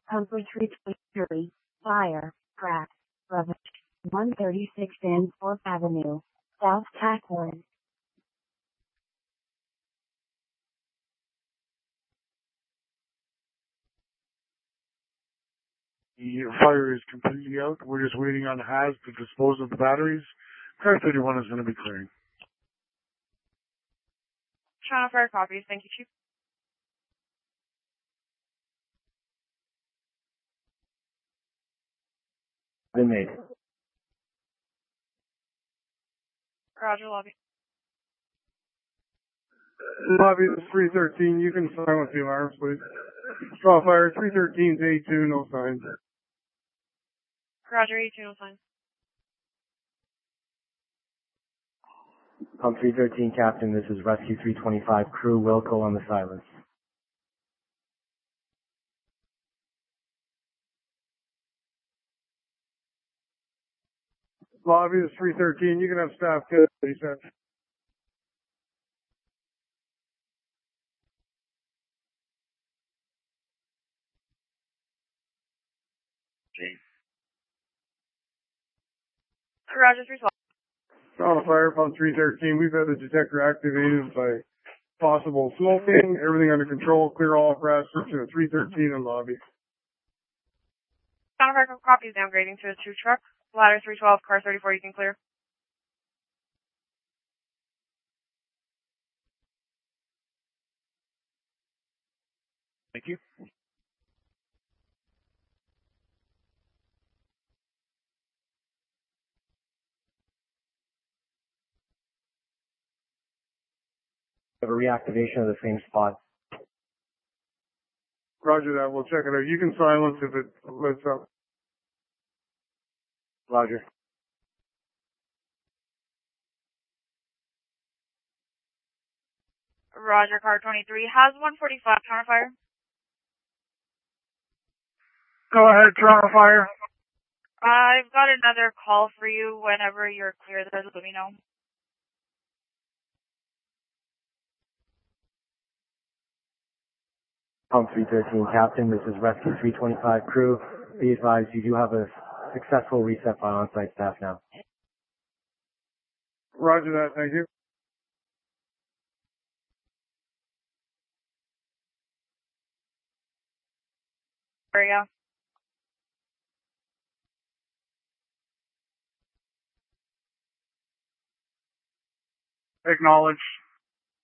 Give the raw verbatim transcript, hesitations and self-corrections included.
Comfort three twenty-three, Fire, Crack, Rubbish, one thirty-six Danforth Avenue, South Tackwood. The fire is completely out. We're just waiting on H A S to dispose of the batteries. Car thirty-one is going to be clearing. Toronto Fire copies. Thank you, Chief. Been made. Roger, lobby. Lobby is three thirteen. You can silence the alarms, please. Straw fire, three thirteen is A two, no signs. Roger, A two, no signs. Pump three thirteen, Captain, this is Rescue three twenty-five. Crew, Wilco on the silence. Lobby is three thirteen. You can have staff get he said. Roger, three twelve. Toronto Fire, pump three thirteen. We've had the detector activated by possible smoking. Everything under control. Clear all apparatus. Searching at three thirteen in lobby. Toronto Fire copies downgrading to a two truck. Ladder three twelve, car thirty-four, you can clear. Thank you. We have a reactivation of the same spot. Roger that. We'll check it out. You can silence if it lets up. Roger. Roger, car twenty-three has one forty-five. Toronto Fire. Go ahead, Toronto Fire. I've got another call for you whenever you're clear. Let me know. Pump three thirteen, Captain, this is Rescue three twenty-five. Crew, be advised you do have a successful reset by on-site staff now. Roger that. Thank you. Area. Acknowledged.